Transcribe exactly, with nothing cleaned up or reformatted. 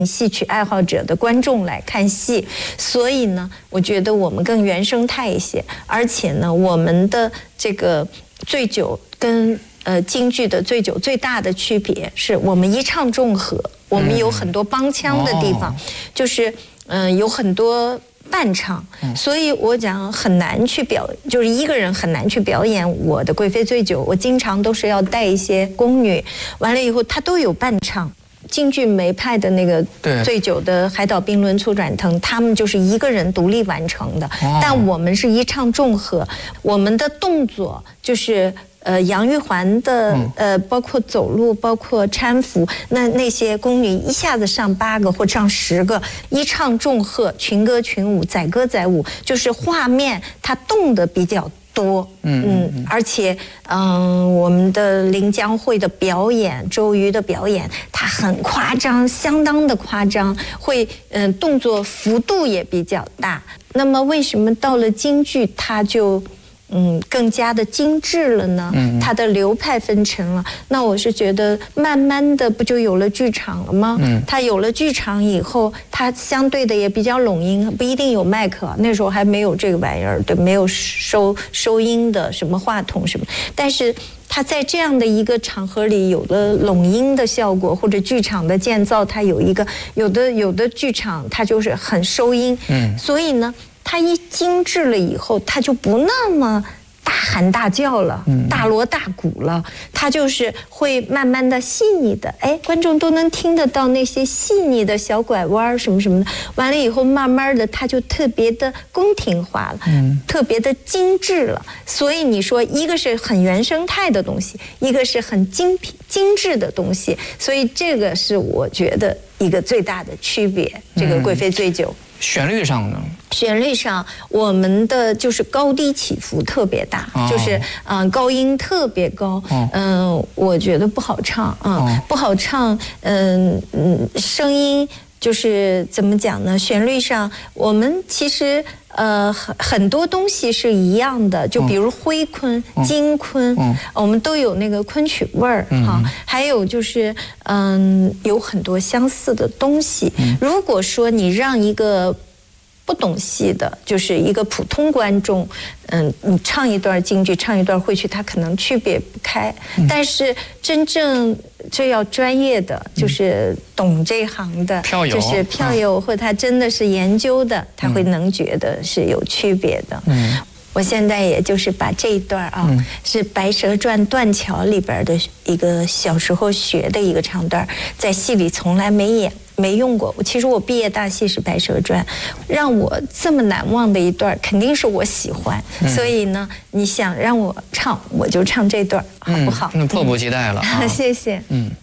戏曲爱好者的观众来看戏，所以呢，我觉得我们更原生态一些，而且呢，我们的这个醉酒跟呃京剧的醉酒最大的区别是我们一唱众和，我们有很多帮腔的地方，就是嗯、呃、有很多伴唱，所以我讲很难去表，就是一个人很难去表演我的《贵妃醉酒》，我经常都是要带一些宫女，完了以后她都有伴唱。京剧梅派的那个醉酒的海岛冰轮促转腾，他们就是一个人独立完成的，但我们是一唱众和，我们的动作就是呃杨玉环的呃包括走路，包括搀扶，那那些宫女一下子上八个或上十个，一唱众和，群歌群舞，载歌载舞，就是画面它动得比较多，嗯嗯，而且嗯，我们的临江会的表演，周瑜的表演，它很夸张，相当的夸张，会嗯动作幅度也比较大。那么为什么到了京剧，它就嗯更加的精致了呢？它的流派分成了。那我是觉得，慢慢的不就有了剧场了吗？嗯，它有了剧场以后，它相对的也比较拢音，不一定有麦克，那时候还没有这个玩意儿，对，没有收收音的什么话筒什么，但是它在这样的一个场合里有了拢音的效果，或者剧场的建造，它有一个有的有的剧场它就是很收音，嗯，所以呢。它一精致了以后，它就不那么大喊大叫了，大锣大鼓了，它就是会慢慢的细腻的，哎，观众都能听得到那些细腻的小拐弯什么什么的。完了以后，慢慢的它就特别的宫廷化了，嗯，特别的精致了。所以你说，一个是很原生态的东西，一个是很精品精致的东西，所以这个是我觉得一个最大的区别。这个《贵妃醉酒》。 旋律上呢？ 旋律上，我们的就是高低起伏特别大，哦、就是嗯、呃、高音特别高，嗯、哦呃，我觉得不好唱啊，嗯哦、不好唱，嗯嗯，声音就是怎么讲呢？旋律上，我们其实呃很很多东西是一样的，就比如徽昆、哦、京昆，哦、我们都有那个昆曲味儿哈、嗯。还有就是嗯，有很多相似的东西。嗯、如果说你让一个不懂戏的，就是一个普通观众，嗯，你唱一段京剧，唱一段徽曲，他可能区别不开。嗯、但是真正这要专业的，就是懂这行的， 票友就是票友，嗯、或他真的是研究的，他会能觉得是有区别的。嗯。我现在也就是把这一段啊，嗯、是《白蛇传》断桥里边的一个小时候学的一个唱段，在戏里从来没演没用过。其实我毕业大戏是《白蛇传》，让我这么难忘的一段，肯定是我喜欢。嗯、所以呢，你想让我唱，我就唱这段，好不好？ 嗯、那迫不及待了、啊。 谢谢。嗯。